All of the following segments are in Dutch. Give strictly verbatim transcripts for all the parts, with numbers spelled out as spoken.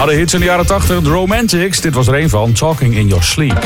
Hadden hits in de jaren tachtig, The Romantics. Dit was er een van, Talking in Your Sleep.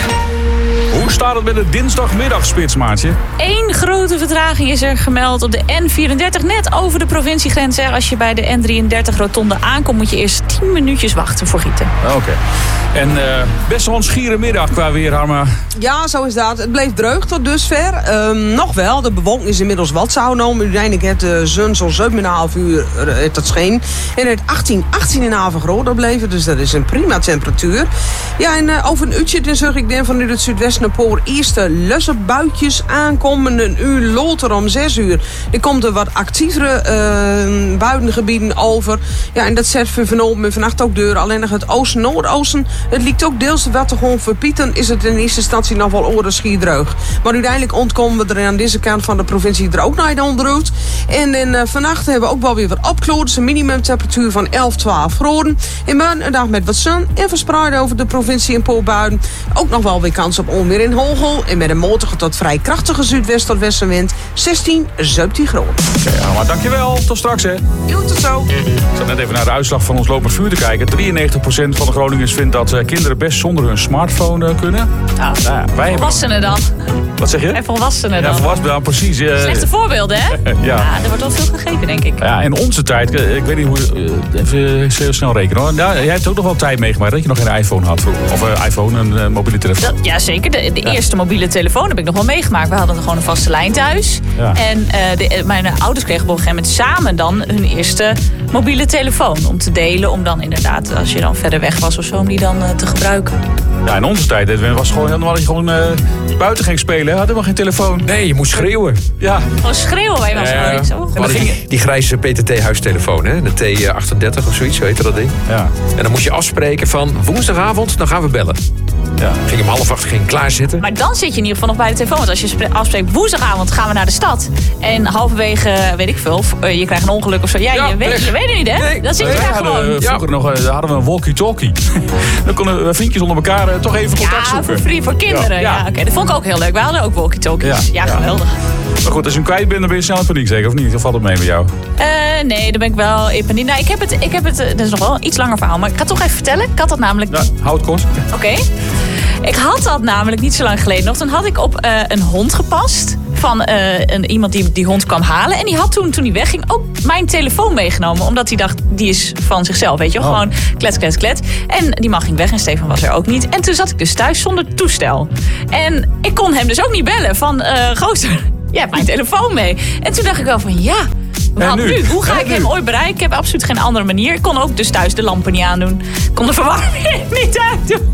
Hoe staat het met de dinsdagmiddagspits, maatje? Eén grote vertraging is er gemeld op de N vierendertig, net over de provinciegrens. Hè. Als je bij de N drieëndertig rotonde aankomt, moet je eerst tien minuutjes wachten voor Gieten. Oké. Okay. En uh, best wel een schiere middag qua weer, Harma. Ja, zo is dat. Het bleef dreug tot dusver. Um, nog wel, de bewolking is inmiddels wat zouden. Uiteindelijk heeft de zon zo'n zeven komma vijf uur het dat scheen. En het achttien, achttien komma vijf groter bleven. Dus dat is een prima temperatuur. Ja, en uh, over een uurtje dan zag ik dan vanuit het zuidwesten naar Poor eerste lusse buitjes aankomen. Een uur later om zes uur. Er komt er wat actievere uh, buitengebieden over. Ja, en dat zet voor vanavond en vannacht ook deur. Alleen nog het oosten-noordoosten. Het ligt ook deels wat te gewoon verpieten. Is het in eerste instantie nog wel oren schierdreug. Maar uiteindelijk ontkomen we er aan deze kant van de provincie er ook naar de onderhoed. En, en uh, vannacht hebben we ook wel weer wat opkloord. Dus een minimumtemperatuur van elf, twaalf graden. En morgen een dag met wat zon. En verspreid over de provincie en poolbuien. Ook nog wel weer kans op onweer in Hogel. En met een matige tot vrij krachtige zuidwest- tot westenwind. zestien, zeventien graden. Oké, okay, maar dankjewel. Tot straks, hè. Jo, tot zo. Ik zat net even naar de uitslag van ons lopend vuur te kijken. drieënnegentig procent van de Groningers vindt dat uh, kinderen best zonder hun smartphone uh, kunnen. Nou, nou ja, wij volwassenen dan. Wat zeg je? En volwassenen dan. Ja, volwassenen dan, precies. Uh, Slechte voorbeelden, hè? ja. ja, er wordt wel veel gegeven, denk ik. Ja, in onze tijd, ik weet niet hoe je... Uh, even heel snel rekenen, hoor. Nou, jij hebt ook nog wel tijd meegemaakt dat je nog geen iPhone had vroeger. Of uh, iPhone, een uh, mobiele telefoon. Dat, ja, zeker. De, de ja. eerste mobiele telefoon heb ik nog wel meegemaakt. We hadden gewoon een vaste lijn thuis. Ja. En uh, de, mijn ouders kregen op een gegeven moment samen dan hun eerste mobiele telefoon. Om te delen, om dan inderdaad, als je dan verder weg was of zo, om die dan uh, te gebruiken. Ja, in onze tijd was het gewoon helemaal dat je gewoon uh, buiten ging spelen. Hadden we helemaal geen telefoon. Nee, je moest schreeuwen. Ja. Gewoon schreeuwen, wij was ja, niet zo. En dan ging die, die grijze P T T-huistelefoon, hè? De T achtendertig of zoiets, zo heette dat ding. Ja. En dan moest je afspreken van woensdagavond, dan gaan we bellen. Ja. Ging om half acht ging klaarzitten. Maar dan zit je in ieder geval nog bij de telefoon. Want als je afspreekt woensdagavond gaan we naar de stad. En halverwege, weet ik veel, je krijgt een ongeluk of zo. Ja, ja je, weet, je weet het niet, hè? Nee. Dan zit je daar hadden, gewoon. Vroeger ja. nog, uh, hadden we een walkie-talkie. Dan konden vriendjes onder elkaar uh, toch even contact ja, zoeken. Ja, voor, voor kinderen. Ja. Ja, Oké, okay. Dat vond ik ook heel leuk. We hadden ook walkie-talkies. Ja. Ja, ja, geweldig. Maar goed, als je hem kwijt bent, dan ben je snel in paniek zeker, of niet? Of valt het mee met jou? Uh, nee, dan ben ik wel in paniek. Nou, ik heb het, ik heb het, dat is nog wel een iets langer verhaal. Maar ik ga het toch even vertellen. Ik had dat namelijk... Ja, hou het kort. Oké. Okay. Ik had dat namelijk niet zo lang geleden nog. Toen had ik op uh, een hond gepast. Van uh, een, iemand die die hond kwam halen. En die had toen, toen hij wegging, ook mijn telefoon meegenomen. Omdat hij dacht, die is van zichzelf. Weet je wel, oh. Gewoon klets, klets, klets. En die man ging weg en Stefan was er ook niet. En toen zat ik dus thuis zonder toestel. En ik kon hem dus ook niet bellen van... Uh, gozer, jij hebt mijn telefoon mee. En toen dacht ik wel van, ja... Wat nu? nu? Hoe ga en ik nu? hem ooit bereiken? Ik heb absoluut geen andere manier. Ik kon ook dus thuis de lampen niet aandoen. Ik kon de verwarming niet uitdoen.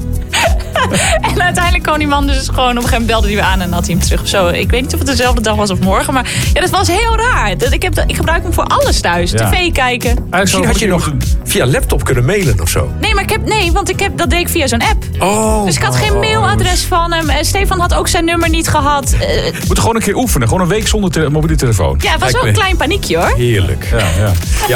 En uiteindelijk kwam die man dus gewoon... op een gegeven moment belde hij weer aan en had hij hem terug of zo. Ik weet niet of het dezelfde dag was of morgen. Maar ja, dat was heel raar. Dat ik, heb, ik gebruik hem voor alles thuis. Ja. tv kijken. Misschien had je nog via laptop kunnen mailen of zo. Nee, maar ik heb, nee, want ik heb, dat deed ik via zo'n app. Oh, dus ik had geen oh, mailadres van hem. Uh, Stefan had ook zijn nummer niet gehad. Uh, We moeten gewoon een keer oefenen. Gewoon een week zonder te- mobiele telefoon. Ja, het was wel een klein paniekje, hoor. Heerlijk. Ja, ja. Ja.